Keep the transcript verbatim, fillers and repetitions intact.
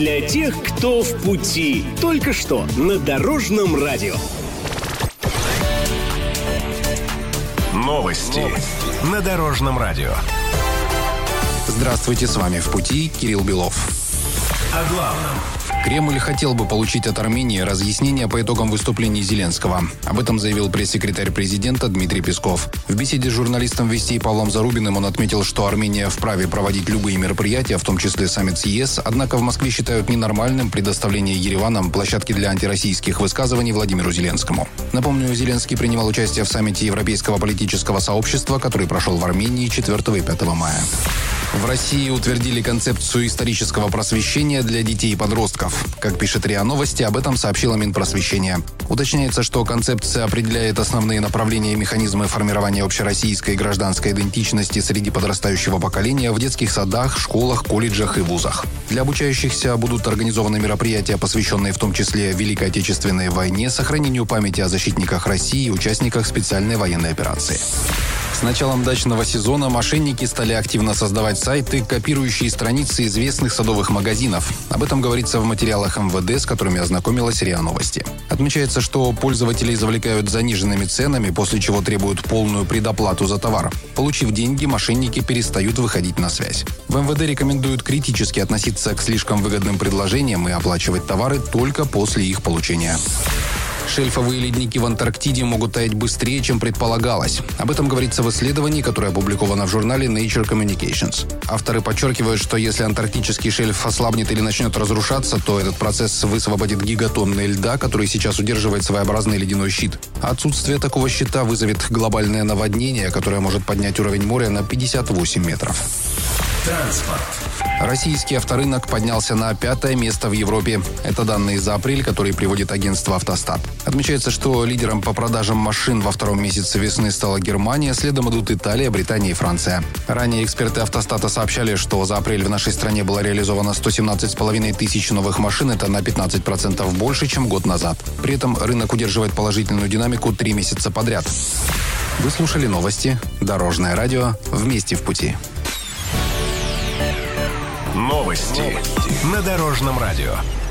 Для тех, кто в пути. Только что на Дорожном радио. Новости, Новости. на Дорожном радио. Здравствуйте, с вами «В пути» Кирилл Белов. О главном. Кремль хотел бы получить от Армении разъяснения по итогам выступлений Зеленского. Об этом заявил пресс-секретарь президента Дмитрий Песков. В беседе с журналистом «Вестей» Павлом Зарубиным он отметил, что Армения вправе проводить любые мероприятия, в том числе саммит с ЕС, однако в Москве считают ненормальным предоставление Ереваном площадки для антироссийских высказываний Владимиру Зеленскому. Напомню, Зеленский принимал участие в саммите Европейского политического сообщества, который прошел в Армении четвёртого и пятого мая. В России утвердили концепцию исторического просвещения для детей и подростков. Как пишет РИА Новости, об этом сообщила Минпросвещение. Уточняется, что концепция определяет основные направления и механизмы формирования общероссийской и гражданской идентичности среди подрастающего поколения в детских садах, школах, колледжах и вузах. Для обучающихся будут организованы мероприятия, посвященные в том числе Великой Отечественной войне, сохранению памяти о защитниках России и участниках специальной военной операции. С началом дачного сезона мошенники стали активно создавать сайты, копирующие страницы известных садовых магазинов. Об этом говорится в материалах эм вэ дэ, с которыми ознакомилась РИА Новости. Отмечается, что пользователей завлекают заниженными ценами, после чего требуют полную предоплату за товар. Получив деньги, мошенники перестают выходить на связь. В эм вэ дэ рекомендуют критически относиться к слишком выгодным предложениям и оплачивать товары только после их получения. Шельфовые ледники в Антарктиде могут таять быстрее, чем предполагалось. Об этом говорится в исследовании, которое опубликовано в журнале Nature Communications. Авторы подчеркивают, что если антарктический шельф ослабнет или начнет разрушаться, то этот процесс высвободит гигатонны льда, который сейчас удерживает своеобразный ледяной щит. Отсутствие такого щита вызовет глобальное наводнение, которое может поднять уровень моря на пятьдесят восемь метров. Транспорт. Российский авторынок поднялся на пятое место в Европе. Это данные за апрель, которые приводит агентство «Автостат». Отмечается, что лидером по продажам машин во втором месяце весны стала Германия, следом идут Италия, Британия и Франция. Ранее эксперты «Автостата» сообщали, что за апрель в нашей стране было реализовано сто семнадцать с половиной тысяч новых машин. Это на пятнадцать процентов больше, чем год назад. При этом рынок удерживает положительную динамику три месяца подряд. Вы слушали новости. Дорожное радио. Вместе в пути. Новости на Дорожном радио.